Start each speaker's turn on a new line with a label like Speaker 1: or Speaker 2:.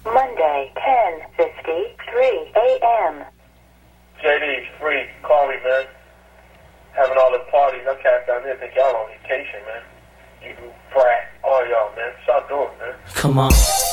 Speaker 1: Monday, 10:53 a.m.
Speaker 2: JD's free. Call me, man. Having all the parties. I cats down there think y'all on vacation, man. You brat. All y'all, man. Stop doing it, man.
Speaker 3: Come on.